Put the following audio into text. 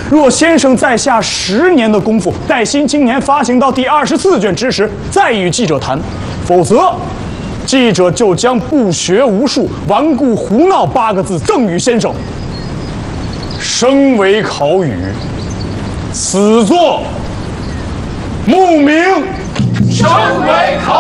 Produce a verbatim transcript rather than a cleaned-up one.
若先生再下十年的功夫，待新青年发行到第二十四卷之时，再与记者谈，否则，记者就将不学无术、顽固胡闹八个字赠与先生。生为考语，死作墓铭。 生为考。